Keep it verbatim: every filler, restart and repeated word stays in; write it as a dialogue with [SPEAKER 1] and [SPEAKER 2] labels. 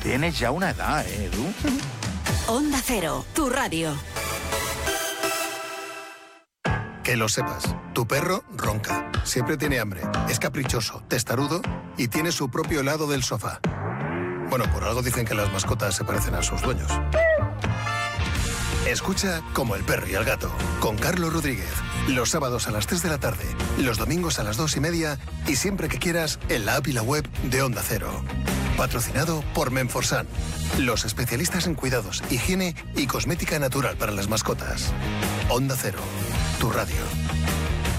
[SPEAKER 1] tienes ya una edad, ¿eh, Edu?
[SPEAKER 2] Onda Cero, tu radio.
[SPEAKER 3] Que lo sepas, tu perro ronca, siempre tiene hambre, es caprichoso, testarudo y tiene su propio helado del sofá. Bueno, por algo dicen que las mascotas se parecen a sus dueños. Escucha Como el perro y el gato, con Carlos Rodríguez. Los sábados a las tres de la tarde, los domingos a las dos y media y siempre que quieras en la app y la web de Onda Cero. Patrocinado por Menforsan, los especialistas en cuidados, higiene y cosmética natural para las mascotas. Onda Cero, tu radio.